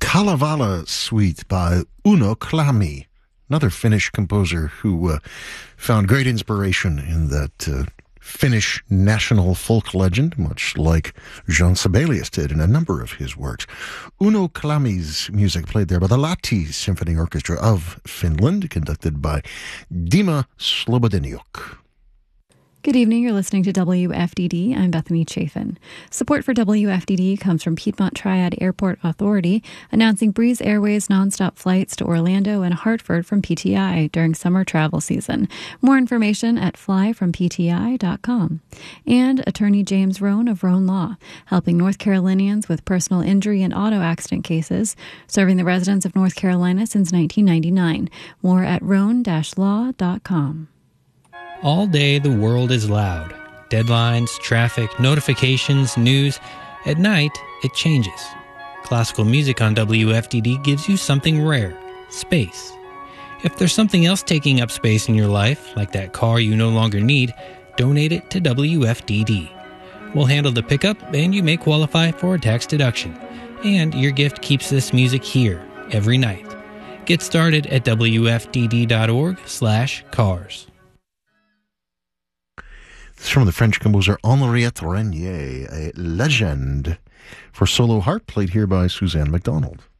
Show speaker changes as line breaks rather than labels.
Kalevala Suite by Uno Klami, another Finnish composer who found great inspiration in that Finnish national folk legend, much like Jean Sibelius did in a number of his works. Uno Klami's music played there by the Lahti Symphony Orchestra of Finland, conducted by Dima Slobodeniuk.
Good evening. You're listening to WFDD. I'm Bethany Chafin. Support for WFDD comes from Piedmont Triad Airport Authority, announcing Breeze Airways nonstop flights to Orlando and Hartford from PTI during summer travel season. More information at flyfrompti.com. And Attorney James Rohn of Rohn Law, helping North Carolinians with personal injury and auto accident cases, serving the residents of North Carolina since 1999. More at rohn-law.com.
All day, the world is loud. Deadlines, traffic, notifications, news. At night, it changes. Classical music on WFDD gives you something rare, space. If there's something else taking up space in your life, like that car you no longer need, donate it to WFDD. We'll handle the pickup, and you may qualify for a tax deduction. And your gift keeps this music here every night. Get started at wfdd.org/cars.
It's from the French composer Henriette Renier, a legend for solo harp, played here by Suzanne MacDonald.